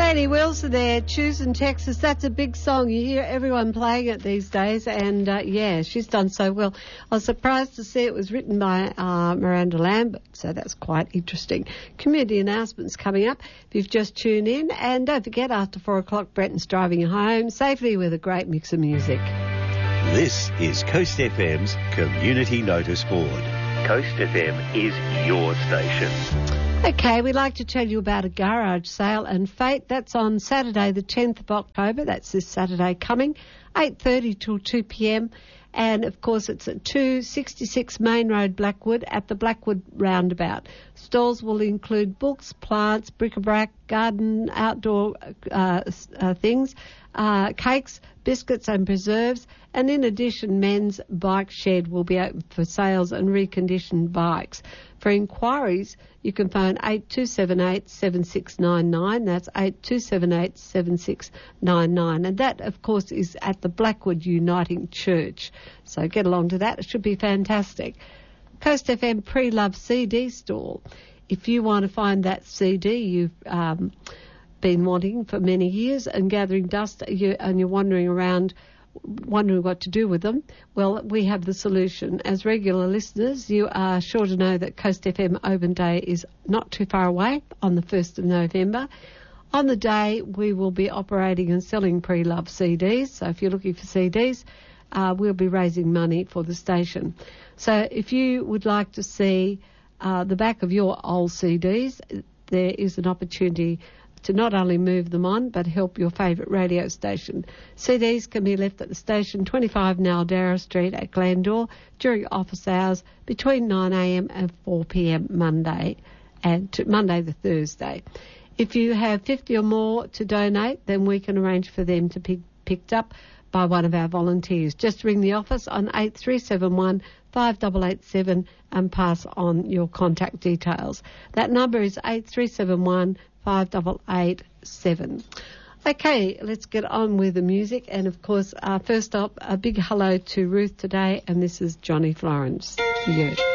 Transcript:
Lainey Wilson there, Choosing Texas. That's a big song. You hear everyone playing it these days, and yeah, she's done so well. I was surprised to see it was written by Miranda Lambert, so that's quite interesting. Community announcements coming up if you've just tuned in, and don't forget, after 4 o'clock, Brenton's driving you home safely with a great mix of music. This is Coast FM's Community Notice Board. Coast FM is your station. Okay, we'd like to tell you about a garage sale and fate. That's on Saturday the 10th of October. That's this Saturday coming, 8:30 till 2 p.m. And, of course, it's at 266 Main Road, Blackwood, at the Blackwood Roundabout. Stalls will include books, plants, bric-a-brac, garden, outdoor things, cakes, biscuits and preserves. And in addition, men's bike shed will be open for sales and reconditioned bikes. For inquiries, you can phone 8278-7699. That's 8278-7699. And that, of course, is at the Blackwood Uniting Church. So get along to that. It should be fantastic. Coast FM Pre-Love CD stall. If you want to find that CD you've been wanting for many years and gathering dust, and you're wandering around wondering what to do with them, well, we have the solution. As regular listeners, you are sure to know that Coast FM Open Day is not too far away, on the 1st of November. On the day, we will be operating and selling Pre-Love CDs, so if you're looking for CDs, we'll be raising money for the station. So if you would like to see the back of your old CDs, there is an opportunity to not only move them on, but help your favourite radio station. CDs can be left at the station, 25 Naldara Street at Glandore, during office hours between 9am and 4pm Monday the Thursday. If you have 50 or more to donate, then we can arrange for them to be picked up by one of our volunteers. Just ring the office on 8371 5887 and pass on your contact details. That number is 8371 5887. Okay, let's get on with the music. And, of course, first up, a big hello to Ruth today, and this is Johnny Florence for you.